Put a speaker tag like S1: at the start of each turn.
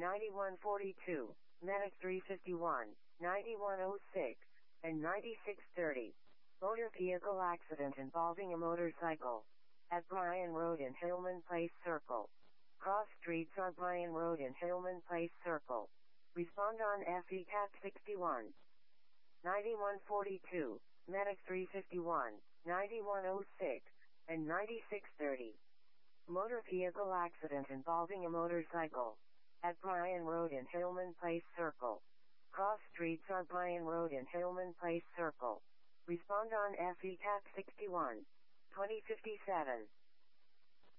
S1: 9142, Medic 351, 9106, and 9630. Motor vehicle accident involving a motorcycle. At Bryan Road and Hillman Place Circle. Cross streets are Bryan Road and Hillman Place Circle. Respond on FECAT 61. 9142, Medic 351, 9106, and 9630. Motor vehicle accident involving a motorcycle. At Bryan Road and Hillman Place Circle. Cross streets are Bryan Road and Hillman Place Circle. Respond on FECAT 61. 2057.